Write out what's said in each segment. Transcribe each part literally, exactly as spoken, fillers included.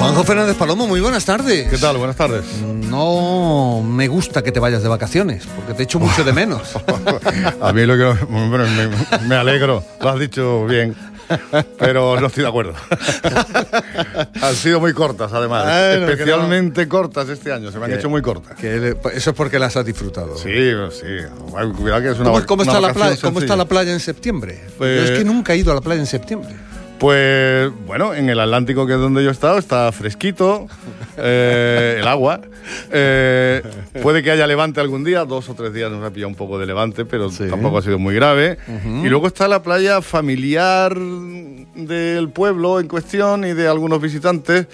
Juanjo Fernández Palomo, muy buenas tardes. ¿Qué tal? Buenas tardes. No me gusta que te vayas de vacaciones, porque te echo mucho de menos. A mí lo que... Bueno, me, me alegro, lo has dicho bien, pero no estoy de acuerdo. Han sido muy cortas, además. Bueno, especialmente no. cortas este año, se me han hecho muy cortas. Que le, eso es porque las has disfrutado. Sí, sí. Cuidado que es una ¿Cómo, cómo, una está la playa, ¿Cómo está la sencilla. playa en septiembre? Pues, yo es que nunca he ido a la playa en septiembre. Pues, bueno, en el Atlántico, que es donde yo he estado, está fresquito, eh, el agua. Eh, puede que haya levante algún día, dos o tres días nos ha pillado un poco de levante, pero sí. tampoco ha sido muy grave. Uh-huh. Y luego está la playa familiar del pueblo en cuestión y de algunos visitantes,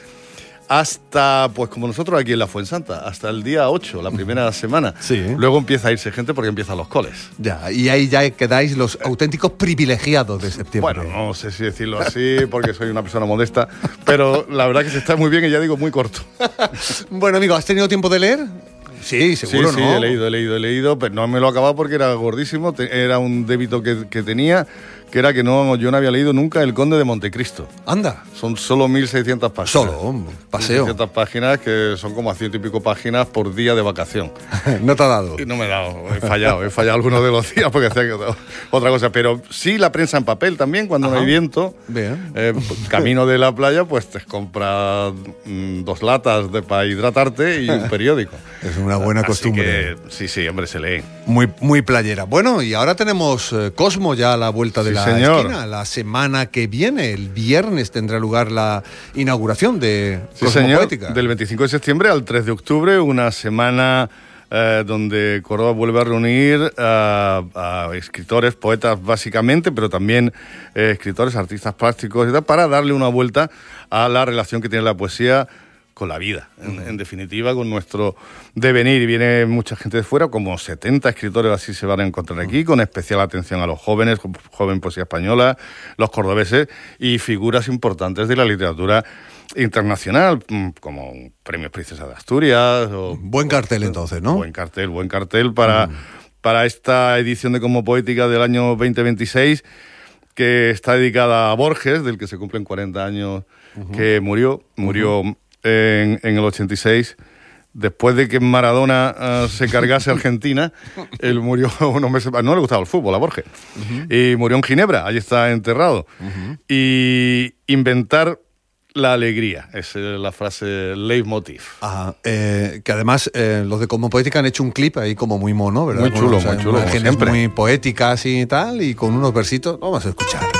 hasta, pues como nosotros aquí en la Fuensanta, hasta el día ocho, la primera semana. Sí. Luego empieza a irse gente porque empiezan los coles. Ya, y ahí ya quedáis los auténticos privilegiados de septiembre. Bueno, no sé si decirlo así porque soy una persona modesta, pero la verdad que se está muy bien y ya digo muy corto. Bueno, amigo, ¿has tenido tiempo de leer? Sí, seguro, sí, ¿no? Sí, he leído, he leído, he leído, pero no me lo he acabado porque era gordísimo, te, era un débito que, que tenía, que era que no, yo no había leído nunca El Conde de Montecristo. Anda. Son solo mil seiscientas páginas. Solo, paseo. mil seiscientas páginas que son como a ciento y pico páginas por día de vacación. ¿No te ha dado? No me he dado, he fallado, he fallado algunos de los días porque hacía otra cosa. Pero sí la prensa en papel también, cuando Ajá. no hay viento. Bien. Eh, camino de la playa, pues te compras mmm, dos latas de, para hidratarte y un periódico. Es una buena Así costumbre. Que, sí, sí, hombre, se lee. Muy, muy playera. Bueno, y ahora tenemos eh, Cosmo ya a la vuelta de sí, la señor. esquina. La semana que viene, el viernes, tendrá lugar la inauguración de sí, Cosmopoética. Señor. Del veinticinco de septiembre al tres de octubre, una semana eh, donde Córdoba vuelve a reunir a, a escritores, poetas básicamente, pero también eh, escritores, artistas plásticos y tal, para darle una vuelta a la relación que tiene la poesía con la vida, en, en definitiva, con nuestro devenir. Y viene mucha gente de fuera, como setenta escritores así se van a encontrar aquí, con especial atención a los jóvenes, joven poesía española, los cordobeses y figuras importantes de la literatura internacional, como Premios Princesa de Asturias. O, buen cartel entonces, ¿no? Buen cartel, buen cartel para, mm. para esta edición de Cosmopoética del año veinte veintiséis, que está dedicada a Borges, del que se cumplen cuarenta años uh-huh. que murió, murió... Uh-huh. En, en el ochenta y seis, después de que Maradona uh, se cargase a Argentina, él murió unos meses, no le gustaba el fútbol a Borges, uh-huh. y murió en Ginebra, allí está enterrado. Uh-huh. Y inventar la alegría, es la frase leitmotiv. Ajá, eh, que además eh, los de Cosmopoética han hecho un clip ahí como muy mono, ¿verdad? Muy chulo, con, o sea, muy chulo. Imágenes muy poéticas y tal, y con unos versitos, vamos a escuchar.